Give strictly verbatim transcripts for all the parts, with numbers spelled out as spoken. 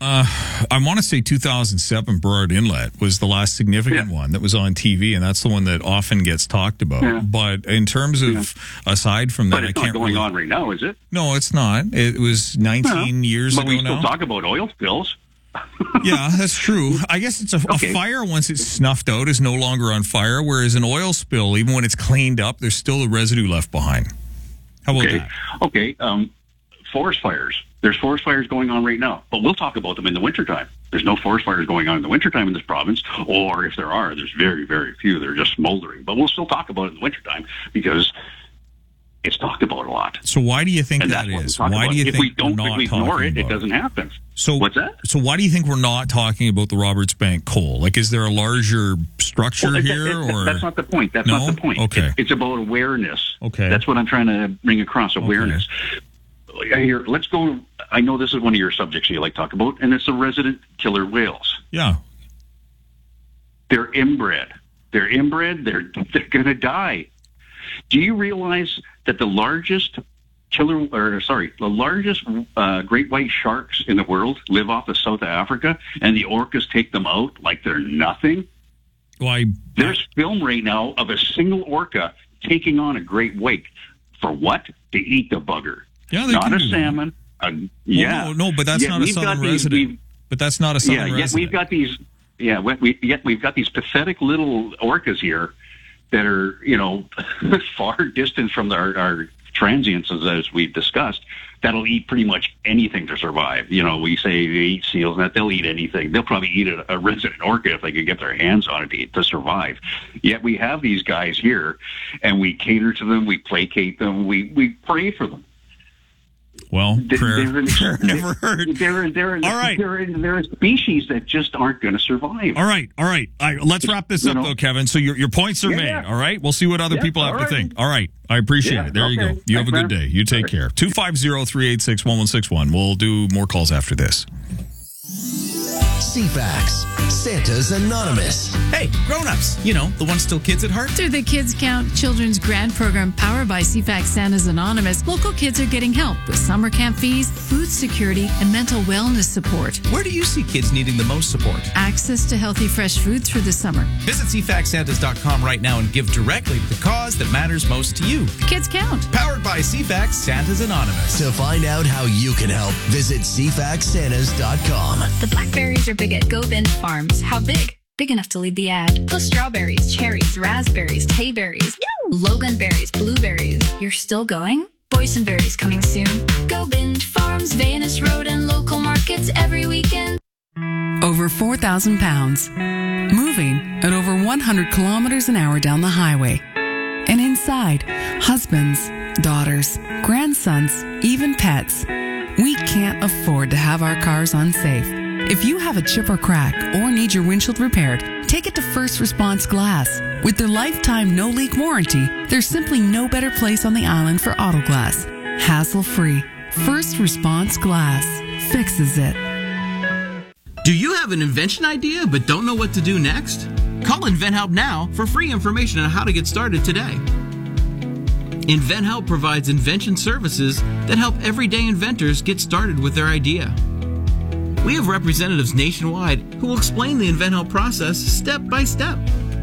Uh, I want to say two thousand seven Burrard Inlet was the last significant Yeah. one that was on T V, and that's the one that often gets talked about. Yeah. But in terms of, Yeah. aside from that, But it's I not can't going really- on right now, is it? No, it's not. It was nineteen No. years but ago we still now. talk about oil spills. Yeah, that's true. I guess it's a, Okay. a fire once it's snuffed out is no longer on fire, whereas an oil spill, even when it's cleaned up, there's still a residue left behind. How about Okay. that? Okay. Um, forest fires. There's forest fires going on right now, but we'll talk about them in the wintertime. There's no forest fires going on in the wintertime in this province, or if there are, there's very, very few. They're just smoldering. But we'll still talk about it in the wintertime because it's talked about a lot. So why do you think And that that's what we is? talk Why about. do you if think we don't, we're if not we ignore talking it, it about doesn't happen. So What's that? So why do you think we're not talking about the Roberts Bank coal? Like, is there a larger structure Well, it- here, it- or that's not the point. That's No? not the point. Okay. It- it's about awareness. Okay. That's what I'm trying to bring across. Awareness. Here, let's go. I know this is one of your subjects you like to talk about, and it's the resident killer whales. yeah? They're inbred. They're inbred. They're they're going to die. Do you realize that the largest killer, or sorry, the largest uh, great white sharks in the world live off of South Africa, and the orcas take them out like they're nothing? Well, I, There's film right now of a single orca taking on a great white. For what? To eat the bugger. yeah, they Not can a do that. salmon. A, Well, yeah. no, no, but that's Yet not a we've got southern these- resident. we've- But that's not a southern yeah, yet resident. we've got these. Yeah, we, we, yet we've got these pathetic little orcas here that are, you know, far distant from our, our transients, as, as we've discussed. That'll eat pretty much anything to survive. You know, we say they eat seals, and that they'll eat anything. They'll probably eat a, a resident orca if they could get their hands on it to, eat, to survive. Yet we have these guys here, and we cater to them, we placate them, we we pray for them. Well, They- prayer, they're, prayer never heard. They're, they're, All right. they're, they're a species that just aren't going to survive. All right, all right. All right, let's wrap this You up, know. though, Kevin. So your your points are Yeah, made. yeah. All right, we'll see what other Yeah, people have all to right. think. All right, I appreciate Yeah, it. There you okay. go. You have a Thanks, good man. day. You take care. two five zero, three eight six, one one six one. We'll do more calls after this. C FAX, Santa's Anonymous. Hey, grown-ups, you know, the ones still kids at heart. Through the Kids Count Children's Grant Program powered by C FAX Santa's Anonymous, local kids are getting help with summer camp fees, food security, and mental wellness support. Where do you see kids needing the most support? Access to healthy, fresh food through the summer. Visit c fax santas dot com right now and give directly to the cause that matters most to you. Kids Count. Powered by C FAX Santa's Anonymous. To find out how you can help, visit c fax santas dot com. The blackberries are big at Go Bend Farms. How big? Big enough to lead the ad. Plus strawberries, cherries, raspberries, tayberries, loganberries, blueberries. You're still going? Boysenberries coming soon. Go Bend Farms, Vaness Road, and local markets every weekend. Over four thousand pounds. Moving at over one hundred kilometers an hour down the highway. And inside, husbands, daughters, grandsons, even pets. We can't afford to have our cars unsafe. If you have a chip or crack or need your windshield repaired, take it to First Response Glass. With their lifetime no-leak warranty, there's simply no better place on the island for auto glass. Hassle-free. First Response Glass fixes it. Do you have an invention idea but don't know what to do next? Call InventHelp now for free information on how to get started today. InventHelp provides invention services that help everyday inventors get started with their idea. We have representatives nationwide who will explain the InventHelp process step by step.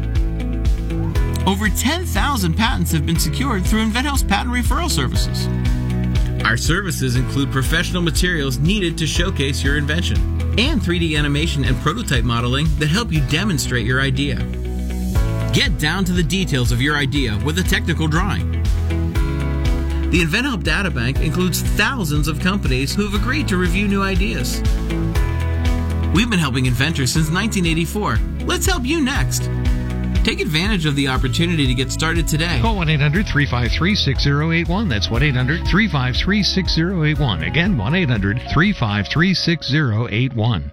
Over ten thousand patents have been secured through InventHelp's patent referral services. Our services include professional materials needed to showcase your invention and three D animation and prototype modeling that help you demonstrate your idea. Get down to the details of your idea with a technical drawing. The InventHelp Databank includes thousands of companies who have agreed to review new ideas. We've been helping inventors since nineteen eighty-four. Let's help you next. Take advantage of the opportunity to get started today. Call one eight hundred, three five three, six zero eight one. That's one eight hundred, three five three, six zero eight one. Again, one eight hundred, three five three, six zero eight one.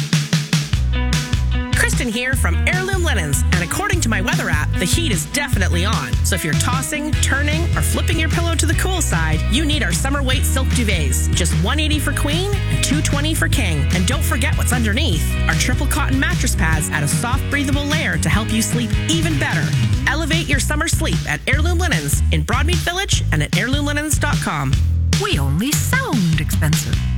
Kristen here from Heirloom Linens, and according to my weather app, the heat is definitely on. So if you're tossing, turning, or flipping your pillow to the cool side, you need our summer weight silk duvets. Just one hundred eighty dollars for queen and two hundred twenty dollars for king. And don't forget what's underneath. Our triple cotton mattress pads add a soft, breathable layer to help you sleep even better. Elevate your summer sleep at Heirloom Linens in Broadmead Village and at heirloom linens dot com. We only sound expensive.